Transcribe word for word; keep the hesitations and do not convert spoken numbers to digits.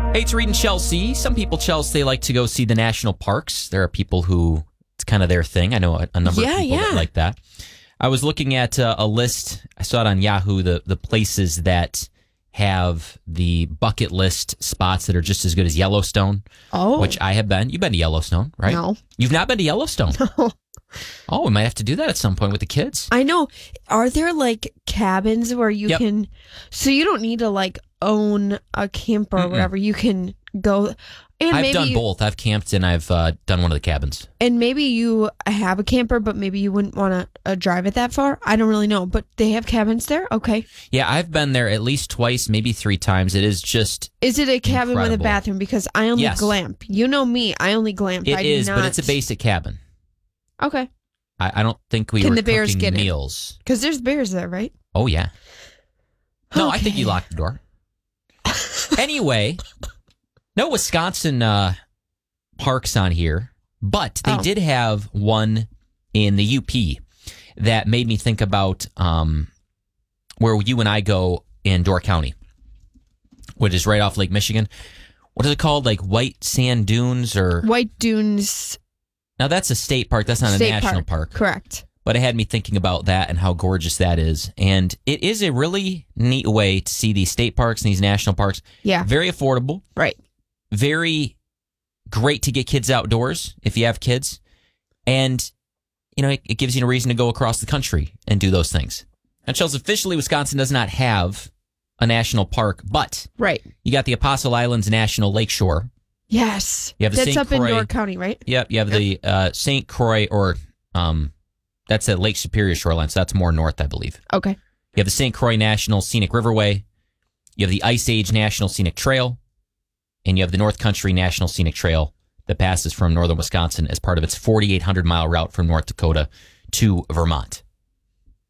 Hey, it's Reed and Chelsea. Some people, Chelsea, they like to go see the national parks. There are people who, it's kind of their thing. I know a, a number Yeah, of people yeah. that like that. I was looking at uh, a list. I saw it on Yahoo, the, the places that have the bucket list spots that are just as good as Yellowstone, Oh. which I have been. You've been to Yellowstone, right? No. You've not been to Yellowstone? No. Oh, we might have to do that at some point with the kids. I know. Are there like cabins where you Yep. can, so you don't need to like own a camper or Mm-mm. whatever. You can go and I've maybe done you, both. I've camped and I've uh, done one of the cabins. and maybe you have a camper, but maybe you wouldn't want to uh, drive it that far. I don't really know, but they have cabins there. Okay. Yeah, I've been there at least twice, maybe three times. It is just, Is it a cabin with a Incredible. bathroom? Because I only Yes. glamp. You know me. I only glamp. it I do is, but not- it's a basic cabin. Okay. I, I don't think we Can were the bears cooking get in? meals. Because there's bears there, right? Oh, yeah. No, I think Okay. you locked the door. Anyway, no Wisconsin uh, parks on here, but they Oh. did have one in the U P that made me think about um, where you and I go in Door County, which is right off Lake Michigan. What is it called? Like White Sand Dunes or... White Dunes Now, that's a state park. That's not State a national park. Correct. But it had me thinking about that and how gorgeous that is. And it is a really neat way to see these state parks and these national parks. Yeah. Very affordable. Right. Very great to get kids outdoors if you have kids. And, you know, it, it gives you a reason to go across the country and do those things. And Chelsea, officially, Wisconsin does not have a national park, but Right. you got the Apostle Islands National Lakeshore. Yes. You have the That's Saint up in Croix- Door County, right? Yep, you have the uh, Saint Croix, or um, that's at Lake Superior shoreline, so that's more north, I believe. Okay. You have the Saint Croix National Scenic Riverway. You have the Ice Age National Scenic Trail. And you have the North Country National Scenic Trail that passes from northern Wisconsin as part of its forty-eight hundred mile route from North Dakota to Vermont.